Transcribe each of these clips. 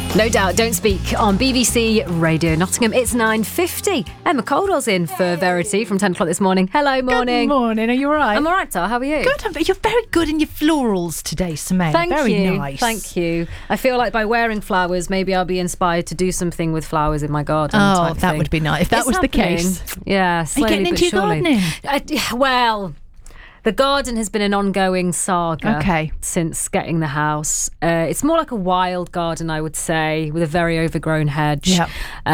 No Doubt, Don't Speak on BBC Radio Nottingham. It's 9:50. Emma Caldwell's in for Verity from 10 o'clock this morning. Hello, morning. Good morning. Are you all right? I'm all right, Tar. How are you? Good. You're very good in your florals today, Samantha. Thank very you. Nice. Thank you. I feel like by wearing flowers, maybe I'll be inspired to do something with flowers in my garden. Oh, type that thing. would be nice. If that was happening. the case. Yeah, Are you slowly getting but into your surely. gardening? Well, the garden has been an ongoing saga since getting the house. It's more like a wild garden, I would say, with a very overgrown hedge. Yeah.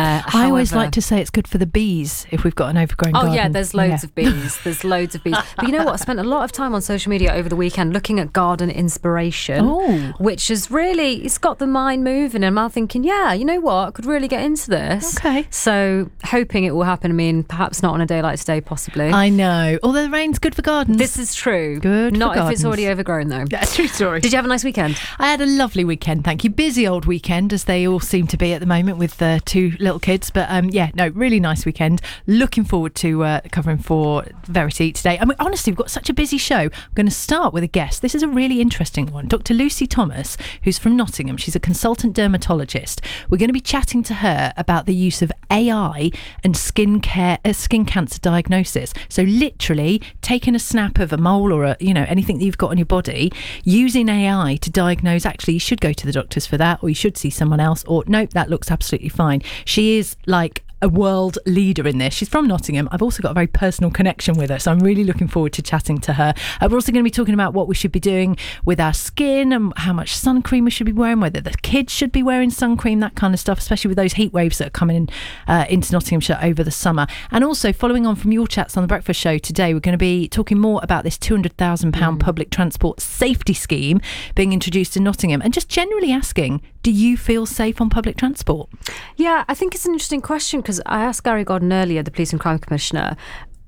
I always However- like to say it's good for the bees if we've got an overgrown garden. Oh, yeah, there's loads of bees. There's loads of bees. But you know what? I spent a lot of time on social media over the weekend looking at garden inspiration, which is really, it's got the mind moving. And I'm thinking, yeah, you know what? I could really get into this. Okay. So hoping it will happen. I mean, perhaps not on a day like today, possibly. I know. Although the rain's good for gardens. This is true. Good for Not if gardens. it's already overgrown, though. That's a true story. Did you have a nice weekend? I had a lovely weekend, thank you. Busy old weekend, as they all seem to be at the moment with two little kids. But really nice weekend. Looking forward to covering for Verity today. I mean, honestly, we've got such a busy show. I'm going to start with a guest. This is a really interesting one. Dr. Lucy Thomas, who's from Nottingham. She's a consultant dermatologist. We're going to be chatting to her about the use of AI and skin cancer diagnosis. So literally taking a snap of a mole or anything that you've got on your body, using AI to diagnose, actually you should go to the doctors for that, or you should see someone else, or nope, that looks absolutely fine. She is like a world leader in this. She's from Nottingham. I've also got a very personal connection with her, so I'm really looking forward to chatting to her. We're also going to be talking about what we should be doing with our skin and how much sun cream we should be wearing, whether the kids should be wearing sun cream, that kind of stuff, especially with those heat waves that are coming into Nottinghamshire over the summer. And also, following on from your chats on the breakfast show today, we're going to be talking more about this £200,000 public transport safety scheme being introduced in Nottingham, and just generally asking, do you feel safe on public transport? Yeah, I think it's an interesting question, because I asked Gary Gordon earlier, the Police and Crime Commissioner,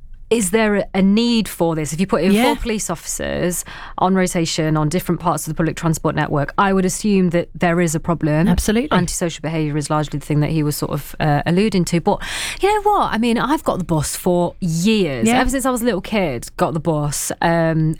is there a need for this? If you put in 4 police officers on rotation on different parts of the public transport network, I would assume that there is a problem. Absolutely. Antisocial behaviour is largely the thing that he was sort of alluding to. But you know what? I mean, I've got the bus for years. Ever since I was a little kid, got the bus. And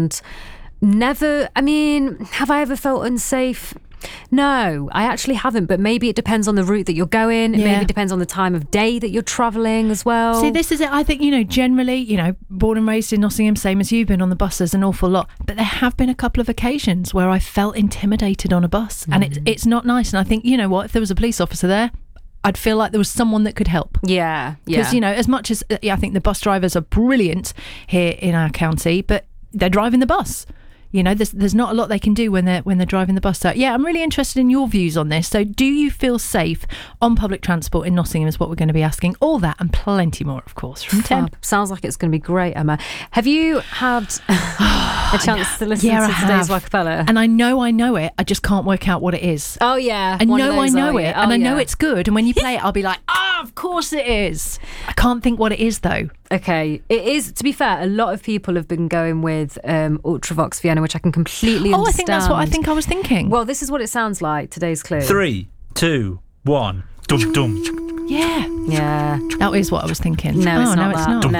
never, I mean, have I ever felt unsafe? No, I actually haven't, but maybe it depends on the route that you're going. It maybe depends on the time of day that you're travelling as well. See, this is it. I think, generally, born and raised in Nottingham, same as you've been on the buses an awful lot, but there have been a couple of occasions where I felt intimidated on a bus, and it's not nice. And I think, you know what, if there was a police officer there, I'd feel like there was someone that could help. Yeah. Because, as much as I think the bus drivers are brilliant here in our county, but they're driving the bus. There's not a lot they can do when they're driving the bus. So, yeah, I'm really interested in your views on this. So, do you feel safe on public transport in Nottingham is what we're going to be asking. All that and plenty more, of course, from 10. Sounds like it's going to be great, Emma. Have you had a chance to listen to today's Wackapella? And I know it. I just can't work out what it is. Oh, yeah. I know it. And I know it's good. And when you play it, I'll be like, of course it is. I can't think what it is, though. Okay, it is, to be fair, a lot of people have been going with Ultravox Vienna, which I can completely understand. I think that's what I was thinking. Well, this is what it sounds like, today's clue. 3, 2, 1. Dum dum. Yeah. That is what I was thinking. No, it's not it's that. not. Dum No.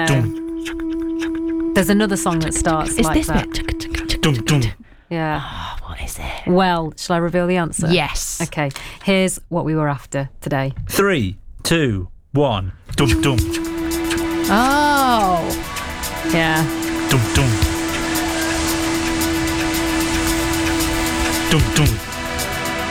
dum. There's another song that starts Is like this that. bit? Dum dum. Yeah. Oh, what is it? Well, shall I reveal the answer? Yes. Okay, here's what we were after today. 3, 2, 1. Dum dum. Oh. Yeah. Dum dum. Dum dum.